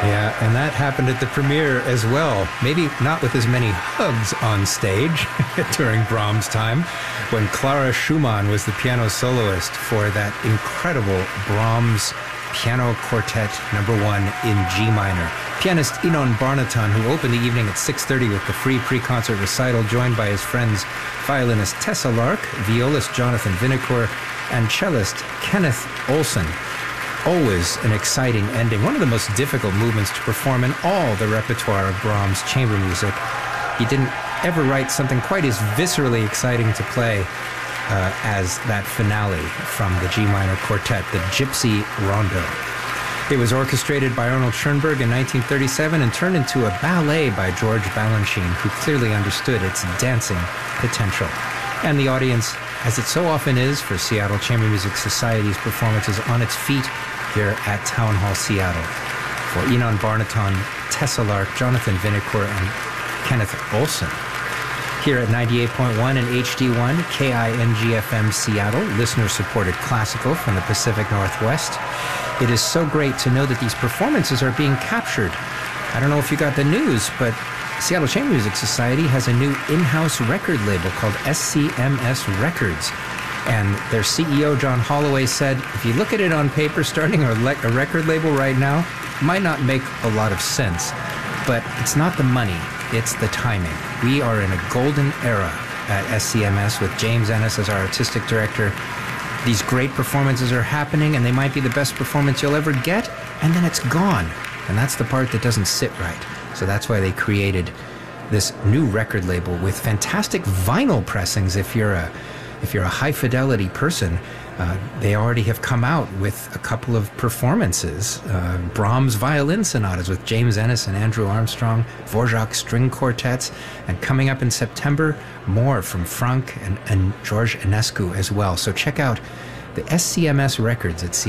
Yeah, and that happened at the premiere as well. Maybe not with as many hugs on stage during Brahms' time, when Clara Schumann was the piano soloist for that incredible Brahms Piano Quartet No. 1 in G minor. Pianist Inon Barnaton, who opened the evening at 6:30 with the free pre-concert recital, joined by his friends violinist Tessa Lark, violist Jonathan Vinokur, and cellist Kenneth Olson. Always an exciting ending, one of the most difficult movements to perform in all the repertoire of Brahms' chamber music. He didn't ever write something quite as viscerally exciting to play as that finale from the G minor quartet, the Gypsy Rondo. It was orchestrated by Arnold Schoenberg in 1937 and turned into a ballet by George Balanchine, who clearly understood its dancing potential. And the audience, as it so often is for Seattle Chamber Music Society's performances, on its feet here at Town Hall Seattle. For Inon Barnaton, Tessa Lark, Jonathan Vinokur, and Kenneth Olson. Here at 98.1 and HD1, KING-FM Seattle, listener-supported classical from the Pacific Northwest. It is so great to know that these performances are being captured. I don't know if you got the news, but Seattle Chamber Music Society has a new in-house record label called SCMS Records. And their CEO, John Holloway, said, if you look at it on paper, starting a record label right now might not make a lot of sense. But it's not the money, it's the timing. We are in a golden era at SCMS with James Ennis as our artistic director. These great performances are happening, and they might be the best performance you'll ever get, and then it's gone. And that's the part that doesn't sit right. So that's why they created this new record label with fantastic vinyl pressings. If you're a high-fidelity person, they already have come out with a couple of performances. Brahms violin sonatas with James Ennis and Andrew Armstrong, Dvorak string quartets, and coming up in September, more from Franck and George Enescu as well. So check out the SCMS Records at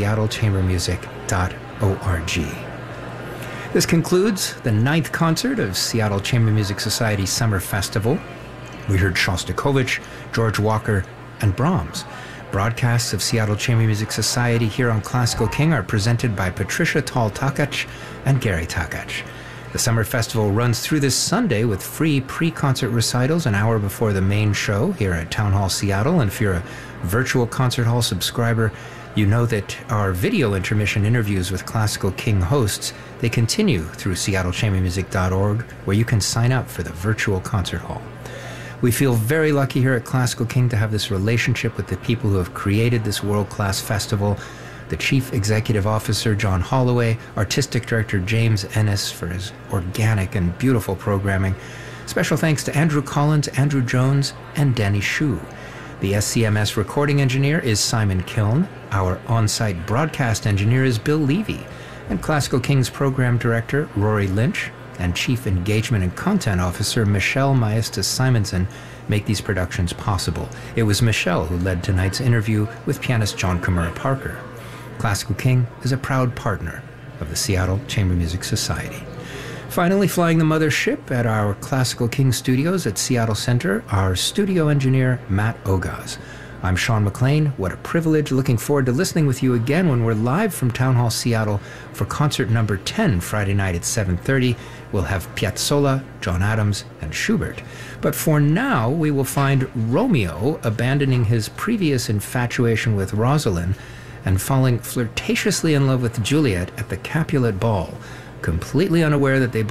seattlechambermusic.org. This concludes the 9th concert of Seattle Chamber Music Society's Summer Festival. We heard Shostakovich, George Walker, and Brahms. Broadcasts of Seattle Chamber Music Society here on Classical King are presented by Patricia Tall-Takach and Gary Takach. The Summer Festival runs through this Sunday with free pre-concert recitals an hour before the main show here at Town Hall Seattle. And if you're a virtual concert hall subscriber, you know that our video intermission interviews with Classical King hosts, they continue through seattlechambermusic.org, where you can sign up for the virtual concert hall. We feel very lucky here at Classical King to have this relationship with the people who have created this world-class festival. The Chief Executive Officer, John Holloway, Artistic Director James Ennis for his organic and beautiful programming. Special thanks to Andrew Collins, Andrew Jones, and Danny Shu. The SCMS recording engineer is Simon Kiln. Our on-site broadcast engineer is Bill Levy. And Classical King's program director, Rory Lynch, and Chief Engagement and Content Officer Michelle Maestas-Simonson make these productions possible. It was Michelle who led tonight's interview with pianist John Kimura Parker. Classical King is a proud partner of the Seattle Chamber Music Society. Finally, flying the mothership at our Classical King studios at Seattle Center, our studio engineer, Matt Ogaz. I'm Sean McLean. What a privilege. Looking forward to listening with you again when we're live from Town Hall Seattle for concert number 10 Friday night at 7:30. We'll have Piazzolla, John Adams, and Schubert. But for now, we will find Romeo abandoning his previous infatuation with Rosalind and falling flirtatiously in love with Juliet at the Capulet Ball, completely unaware that they